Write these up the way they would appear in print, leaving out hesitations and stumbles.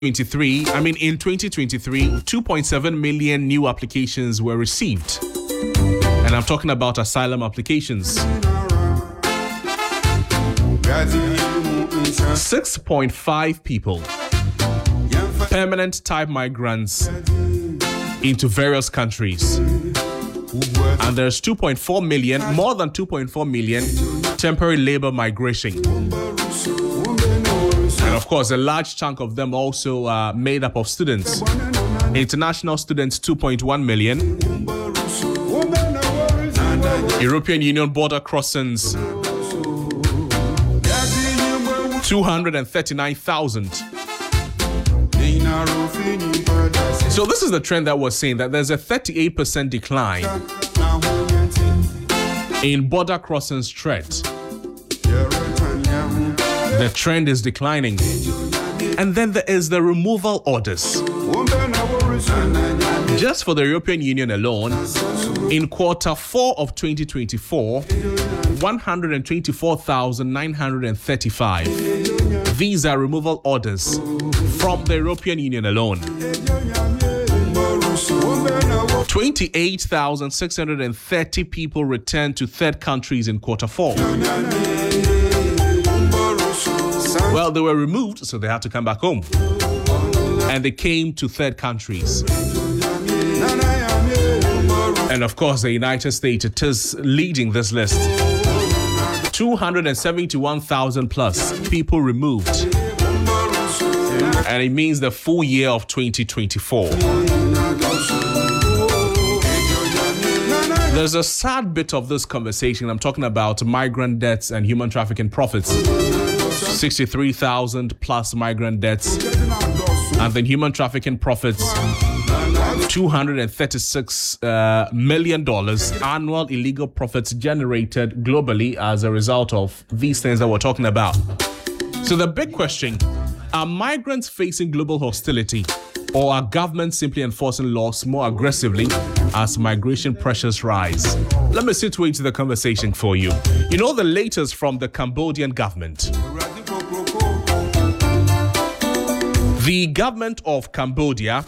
in 2023, 2.7 million new applications were received. And I'm talking about asylum applications. 6.5 people, permanent type migrants into various countries. And there's 2.4 million, more than 2.4 million temporary labor migration. And of course, a large chunk of them also are made up of students. International students, 2.1 million. European Union border crossings, 239,000. So this is the trend that we're seeing, that there's a 38% decline in border crossings threat. The trend is declining. And then there is the removal orders. Just for the European Union alone, in quarter 4 of 2024, 124,935 visa removal orders from the European Union alone. 28,630 people returned to third countries in quarter 4. Well, they were removed, so they had to come back home. And they came to third countries. And of course, the United States, it is leading this list. 271,000 plus people removed. And it means the full year of 2024. There's a sad bit of this conversation. I'm talking about migrant deaths and human trafficking profits. 63,000 plus migrant deaths. And then human trafficking profits, $236 million annual illegal profits generated globally as a result of these things that we're talking about. So the big question, are migrants facing global hostility, or are governments simply enforcing laws more aggressively as migration pressures rise? Let me situate the conversation for you. You know the latest from the Cambodian government. The government of Cambodia,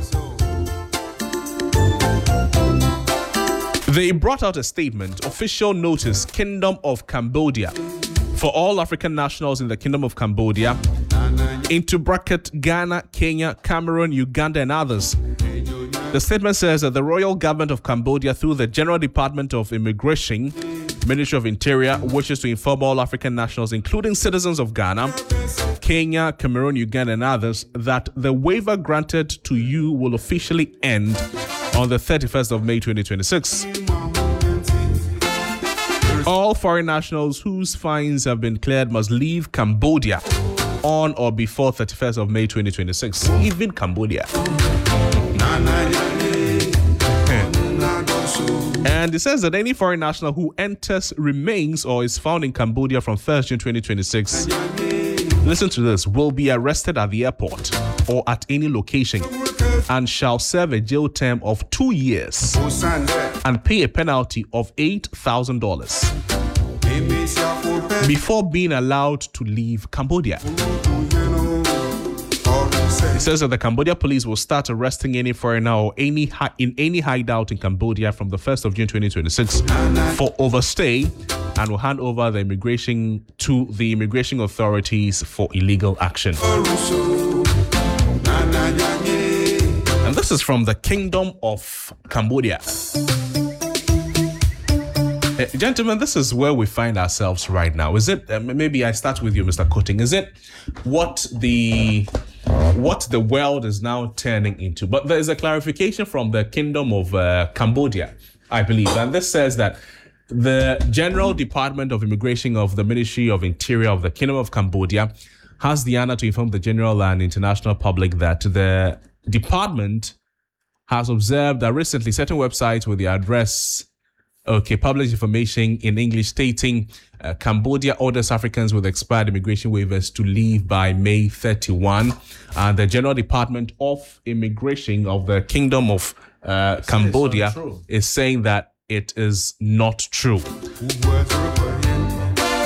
they brought out a statement, official notice, Kingdom of Cambodia, for all African nationals in the Kingdom of Cambodia, into bracket Ghana, Kenya, Cameroon, Uganda, and others. The statement says that the Royal Government of Cambodia, through the General Department of Immigration, Ministry of Interior, wishes to inform all African nationals, including citizens of Ghana, Kenya, Cameroon, Uganda, and others, that the waiver granted to you will officially end on the 31st of May 2026. All foreign nationals whose fines have been cleared must leave Cambodia on or before 31st of May 2026. Even Cambodia. And it says that any foreign national who enters, remains, or is found in Cambodia from 1st June 2026, listen to this, will be arrested at the airport or at any location and shall serve a jail term of 2 years and pay a penalty of $8,000 before being allowed to leave Cambodia. It says that the Cambodia police will start arresting any foreigner or in any hideout in Cambodia from the 1st of June 2026 for overstay, and will hand over the immigration to the immigration authorities for illegal action. And this is from the Kingdom of Cambodia. Gentlemen, this is where we find ourselves right now. Is it, maybe I start with you, Mr. Koting, is it what the world is now turning into? But there is a clarification from the Kingdom of Cambodia, I believe. And this says that the General Department of Immigration of the Ministry of Interior of the Kingdom of Cambodia has the honor to inform the general and international public that the department has observed that recently certain websites with the address published information in English stating Cambodia orders Africans with expired immigration waivers to leave by May 31. And the General Department of Immigration of the Kingdom of Cambodia is saying that it is not true.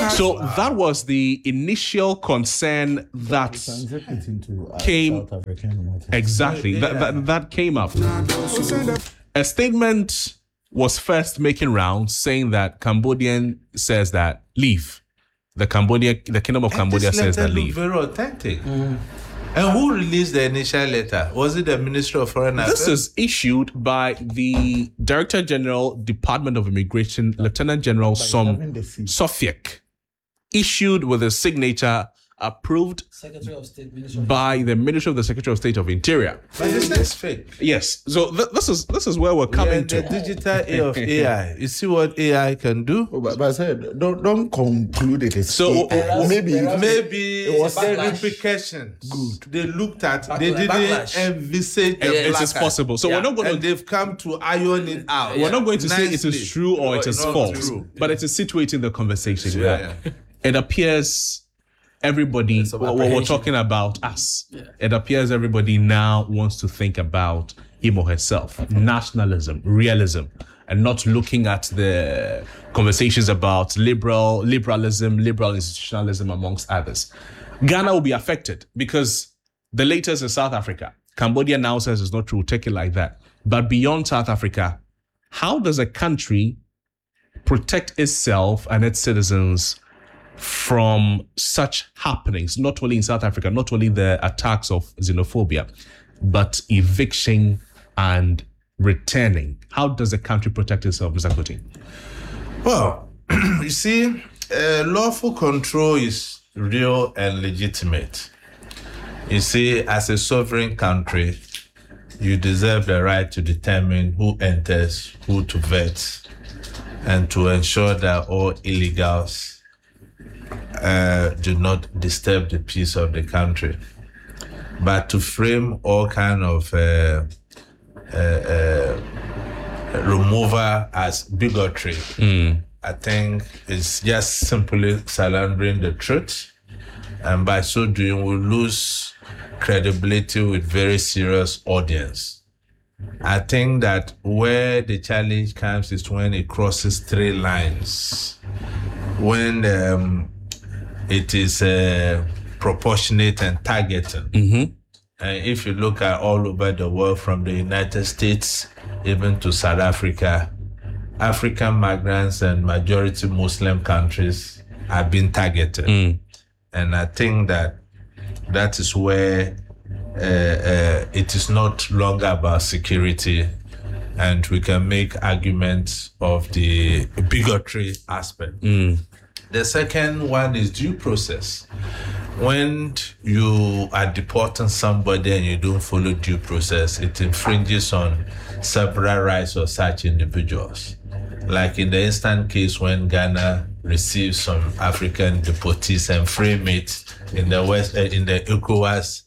So that was the initial concern that came. South African. Exactly. That came up. A statement was first making rounds saying that Cambodian says that leave. The Kingdom of Cambodia says that leave. Very authentic. And who released the initial letter? Was it the Ministry of Foreign Affairs? This is issued by the Director General, Department of Immigration, Lieutenant General Som Sofiek, issued with a signature approved Secretary of State, Ministry of by the Ministry of the Secretary of State of Interior. But this is fake. Yes. So this is where we're coming The to. digital age of AI. You see what AI can do? But I said, don't conclude it. It's So, maybe Maybe It was the backlash. repercussions. Good. They looked at. They Backlash. didn't Backlash. envisage the It is backlash. possible. So we're not going And to. they've come to iron it out. We're not going to say it Nicely. is true or it is Not false, true. but it is situating the conversation. Yeah. It appears everybody, Some we're apprehension. talking about us. It appears everybody now wants to think about him or herself, nationalism, realism, and not looking at the conversations about liberalism, liberal institutionalism, amongst others. Ghana will be affected because the latest is South Africa. Cambodia now says it's not true. Take it like that. But beyond South Africa, how does a country protect itself and its citizens from such happenings, not only in South Africa, not only the attacks of xenophobia, but eviction and returning? How does a country protect itself, Mr. Kuti? Well, you see, lawful control is real and legitimate. You see, as a sovereign country, you deserve the right to determine who enters, who to vet, and to ensure that all illegals do not disturb the peace of the country. But to frame all kind of removal as bigotry, I think it's just simply surrendering the truth. And by so doing, we lose credibility with very serious audience. I think that where the challenge comes is when it crosses three lines. When it is proportionate and targeting. And if you look at all over the world, from the United States even to South Africa, African migrants and majority Muslim countries have been targeted. And I think that is where it is not longer about security, and we can make arguments of the bigotry aspect. The second one is due process. When you are deporting somebody and you don't follow due process, it infringes on several rights of such individuals. Like in the instant case when Ghana received some African deportees and frame it in the West, in the ECOWAS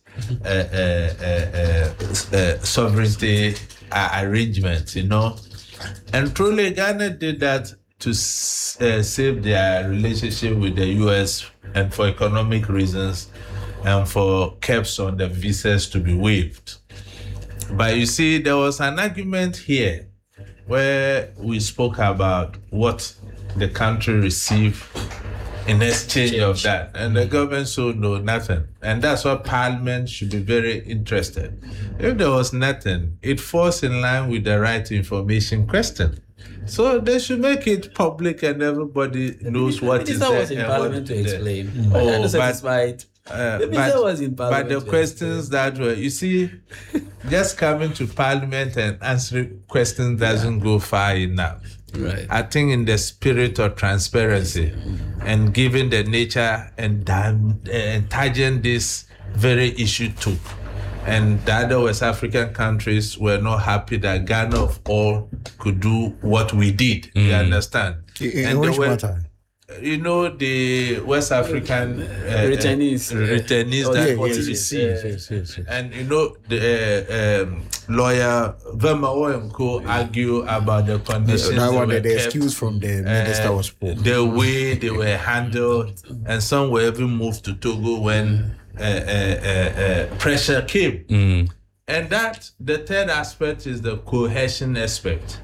sovereignty arrangement, and truly Ghana did that to save their relationship with the US and for economic reasons and for caps on the visas to be waived. But you see, there was an argument here where we spoke about what the country received in exchange of that. And the government said no, nothing. And that's why Parliament should be very interested. If there was nothing, it falls in line with the right to information question. So they should make it public and everybody knows what is there. The minister was in Parliament to explain. Oh, satisfied. The minister was in Parliament. But the questions that were, you see, just coming to Parliament and answering questions doesn't go far enough. Right. I think in the spirit of transparency and given the nature and targeting this very issue took. And the other West African countries were not happy that Ghana of all could do what we did. You understand? In which matter? The West African returnees that yes, received. Yes. And the lawyer Verma Oyenko argue about the conditions. That one, they the were kept, excuse from the minister was poor. the way they were handled, and some were even moved to Togo when pressure came. And that the third aspect is the cohesion aspect.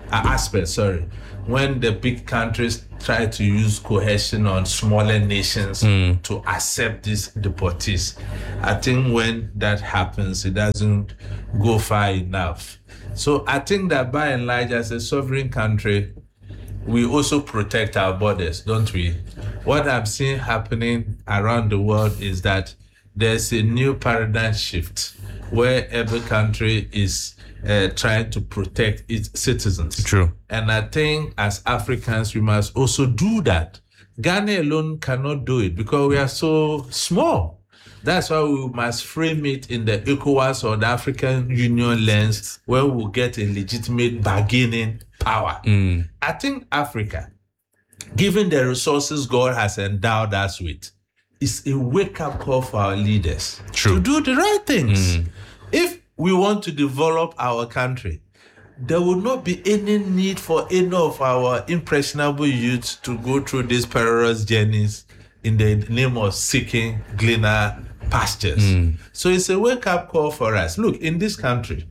When the big countries try to use cohesion on smaller nations to accept these deportees, I think when that happens, it doesn't go far enough. So I think that by and large, as a sovereign country, we also protect our borders, don't we? What I'm seeing happening around the world is that there's a new paradigm shift where every country is trying to protect its citizens. True. And I think as Africans, we must also do that. Ghana alone cannot do it because we are so small. That's why we must frame it in the ECOWAS or the African Union lens where we'll get a legitimate bargaining power. I think Africa, given the resources God has endowed us with, is a wake-up call for our leaders to do the right things. If we want to develop our country, there will not be any need for any of our impressionable youths to go through these perilous journeys in the name of seeking greener pastures. So it's a wake-up call for us. Look, in this country,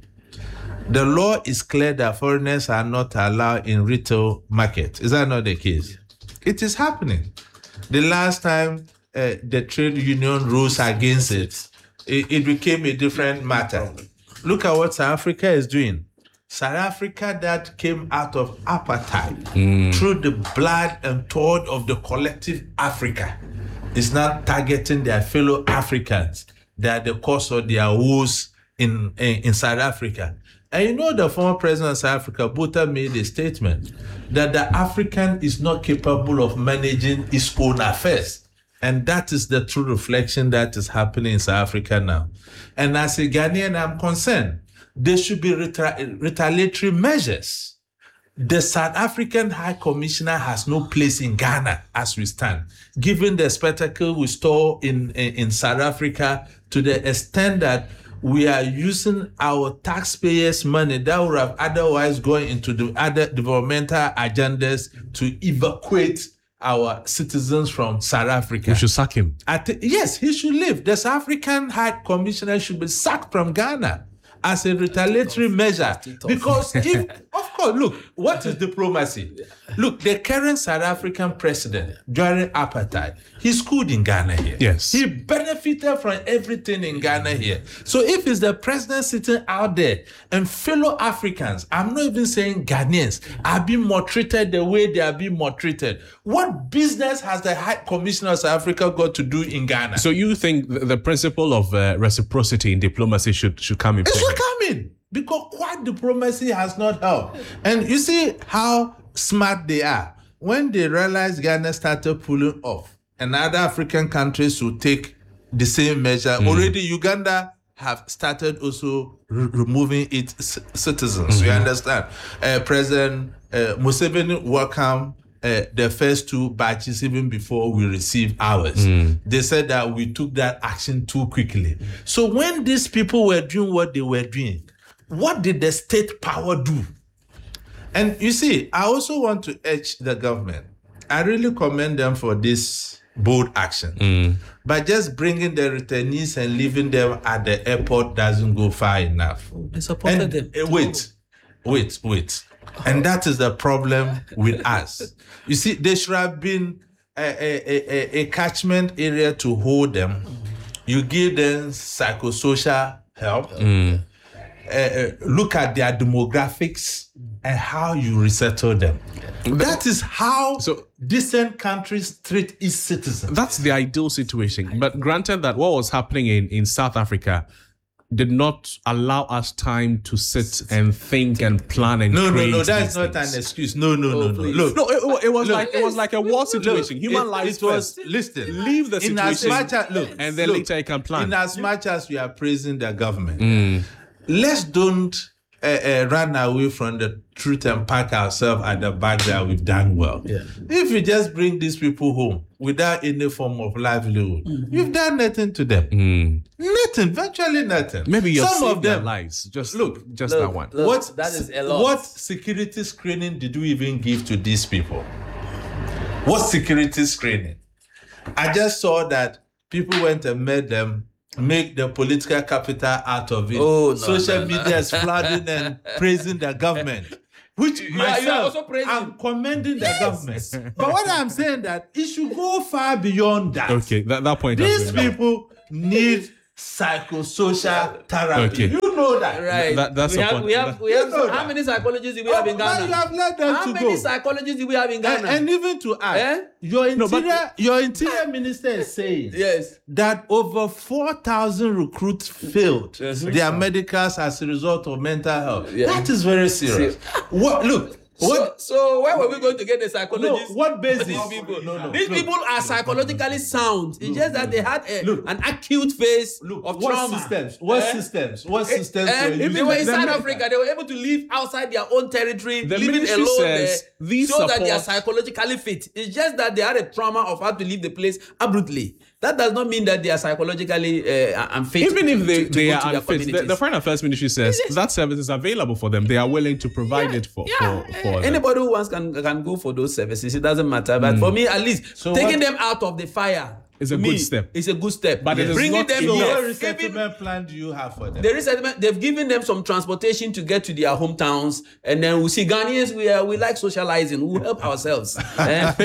the law is clear that foreigners are not allowed in retail market. Is that not the case? It is happening. The last time the trade union rose against it, it became a different matter. Look at what South Africa is doing. South Africa that came out of apartheid through the blood and thought of the collective Africa is now targeting their fellow Africans that are the cause of their woes in South Africa. And you know the former president of South Africa, Botha, made a statement that the African is not capable of managing his own affairs. And that is the true reflection that is happening in South Africa now. And as a Ghanaian, I'm concerned. There should be retaliatory measures. The South African High Commissioner has no place in Ghana as we stand, given the spectacle we saw in South Africa, to the extent that we are using our taxpayers' money that would have otherwise gone into the other developmental agendas to evacuate our citizens from South Africa. We should sack him. Yes, he should leave. The South African High Commissioner should be sacked from Ghana as a retaliatory measure. Because if, of course, look, what is diplomacy? Look, the current South African president during apartheid, he schooled in Ghana here. Yes. He benefited from everything in Ghana here. So if it's the president sitting out there and fellow Africans, I'm not even saying Ghanaians, are being maltreated the way they are being maltreated, what business has the High Commissioner of South Africa got to do in Ghana? So you think the principle of reciprocity in diplomacy should come in play? It should come in, because quiet diplomacy has not helped. And you see how smart they are. When they realized Ghana started pulling off, and other African countries will take the same measure. Already Uganda have started also removing its citizens. You understand? President Museveni welcomed the first two batches even before we received ours. They said that we took that action too quickly. So when these people were doing what they were doing, what did the state power do? And you see, I also want to urge the government. I really commend them for this bold action. But just bringing the returnees and leaving them at the airport doesn't go far enough. They supported them. Wait. And that is the problem with us. You see, there should have been a catchment area to hold them. You give them psychosocial help. Look at their demographics and how you resettle them. That is how decent countries treat its citizens. That's the ideal situation. But granted that what was happening in South Africa did not allow us time to sit and think and plan and create. No, that's not an excuse. No. Look, it was like a war situation. Human lives first. Listen, leave the situation, and then later you can plan. In as much as we are praising the government, let's don't run away from the truth and pack ourselves at the back that we've done well. If you just bring these people home without any form of livelihood, you've done nothing to them. Nothing, virtually nothing. Maybe you're some of their them lives. Just that one. That is a lot. What security screening did you even give to these people? What security screening? I just saw that people went and met them make the political capital out of it. Oh, no, Social no, no. media is flooding and praising the government. Which you are myself, also praising. I'm commending the government. But what I'm saying that it should go far beyond that. Okay, that point. has These been- people need psychosocial therapy. Okay. You know that. Right. That's we the have, point. we have, we You have. know How that. many psychologists do we have in Now Ghana? you have let them How to many go. psychologists do we have in Ghana? And even to add, Eh? your interior, but- your interior minister is saying Yes. that over 4,000 recruits failed Yes. their medicals as a result of mental health. Yeah. That is very serious. What? Look. What? So where were we going to get the psychologists? No, what basis? for These people. No. These Look. people are psychologically sound. It's just that they had Look. an acute phase Look, of what trauma. systems? What Eh? systems? What systems were And if used? they were in South Then- Africa, they were able to live outside their own territory, The living ministry alone says there, these so that they are support- psychologically fit. It's just that they had a trauma of how to leave the place abruptly. That does not mean that they are psychologically unfit. Even if they to go are to their unfit, the communities. Foreign Affairs Ministry says that service is available for them. They are willing to provide it for them. Anybody who wants can go for those services. It doesn't matter. But for me, at least So taking what- them out of the fire Is a to good me, step. It's a good step. But it is bringing not them enough. So here, what giving resettlement plan do you have for them? the resettlement, they've given them some transportation to get to their hometowns, and then we see Ghanaians. We like socializing. We help ourselves. Yes.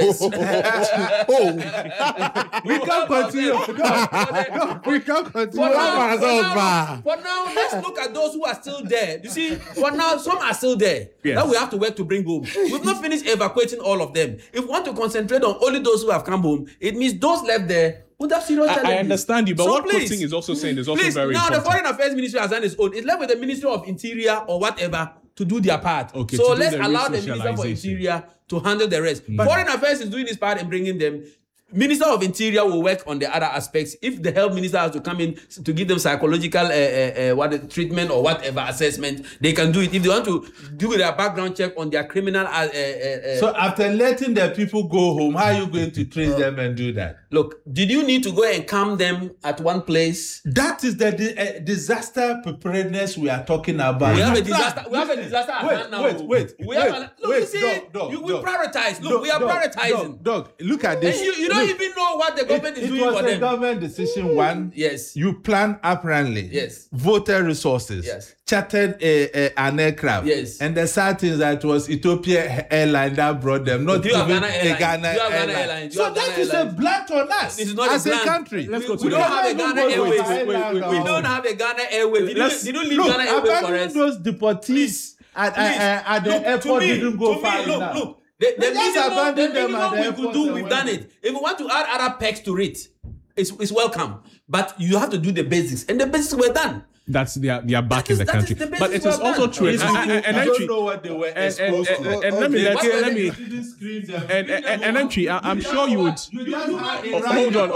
We can't continue. We can't continue. For now, Ourselves, for now, let's look at those who are still there. You see, for now, some are still there. Yes. That we have to work to bring home. We've not finished evacuating all of them. If we want to concentrate on only those who have come home, it means those left there would have serious challenges. I understand you, but So what please, Koting is also saying is also please, very now important. the Foreign Affairs Ministry has done its own. It's left with the Ministry of Interior or whatever to do their part. Okay, so to do let's the allow the Minister for resocialization. Interior to handle the rest. Foreign Affairs is doing his part in bringing them. Minister of Interior will work on the other aspects. If the health minister has to come in to give them psychological treatment or whatever assessment, they can do it. If they want to do their background check on their criminal, So after letting the people go home, how are you going to trace them and do that? look, did you need to go and calm them at one place? That is the disaster preparedness we are talking about. We have a You disaster. plan- We have a disaster at hand now. Wait. We have a, look, you see, we prioritize. Look, we are prioritizing. Dog, look at this. And you don't Look, even know what the government is it doing was for a them. government decision. One, Yes. you plan apparently. Yes. Voter resources. Yes. Chartered an aircraft. Yes. And the sad thing is that it was Ethiopia Airline that brought them, not Do you have even Ghana a Airlines? Ghana Do you have Ghana Airline. Airlines? Do you So have Ghana that is a Airlines? blunt on us This is not as a a blunt. country. Let's go to We don't the- have a Even Ghana go to Airways. Thailand We or- don't have a Ghana Airways. Did you leave Look, Ghana Airways for apparently us? those deportees at the Look, airport to me, didn't go to far me, enough. Look. The They just abandoned them at minimum the we could airport do, and we've went done it. If we want to add other perks to it, it's welcome. But you have to do the basics. And the basics were done. That's they are back in the that is country. the basis But it we is have also done. true. It's And you actually, don't know what they were and exposed to. let me What were they- Didn't screen them. and entry. I'm sure you would. You just had Oh, hold on.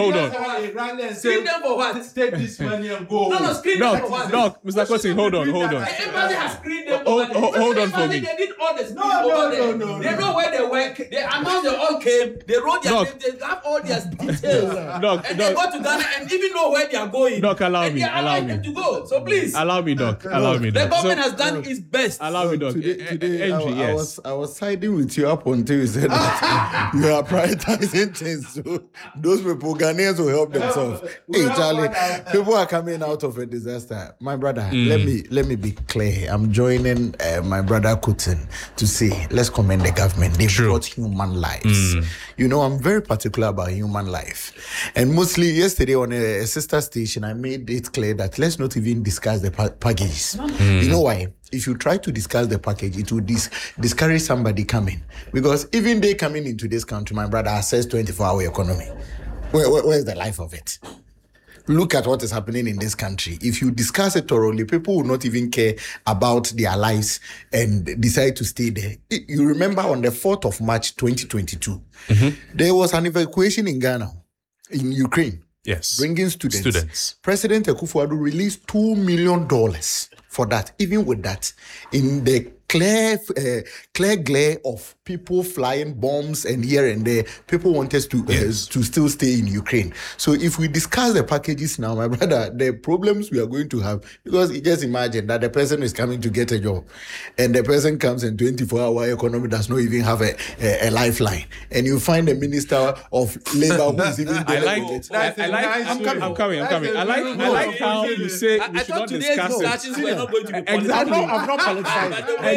Screen them for what? Take this money and go. No, home. screen them for what? No, Mr. Koting, hold on. The embassy has screened them. Hold- over there. hold on The for embassy, me. They did all the screening No, over there. no. They know where they work. They announced they all came. They wrote their Doc. names. They have all their details. Doc, And they Doc. go to Ghana and even know where they are going. Doc, allow And me, they are allow allowed me. them to go. So please, Allow me, Doc. Allow me, the Doc. government So, has done its best. allow me, Doc. Today, Entry, I yes. was siding with you up until you said that you are prioritizing things. So those people, Ghanaians will help themselves. Hey, Charlie, people are coming out of a disaster. My brother, let me be clear. I'm joining my brother Koting to say, let's commend the government. They brought human lives. You know, I'm very particular about human life. And mostly yesterday on a sister station, I made it clear that let's not even discuss the packages. You know why? If you try to discuss the package, it will discourage somebody coming. Because even they coming into this country, my brother, assess 24-hour economy. Where's the life of it? Look at what is happening in this country. If you discuss it thoroughly, people will not even care about their lives and decide to stay there. You remember on the 4th of March, 2022, there was an evacuation in Ghana, in Ukraine. Yes. Bringing students. President Akufo-Addo released $2 million for that. Even with that, in the clear glare of people flying bombs and here and there. People want us to still stay in Ukraine. So if we discuss the packages now, my brother, the problems we are going to have, because you just imagine that the person is coming to get a job and the person comes and 24-hour economy does not even have a lifeline. And you find the minister of labor who is even I'm coming. I like how you say we I should thought not today's discuss it. discussions were not going to be Exactly. I'm not politicized.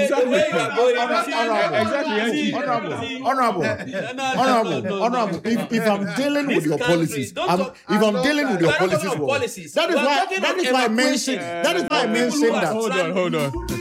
Honorable. If I'm dealing with your policies, that is why I mentioned that. Hold on.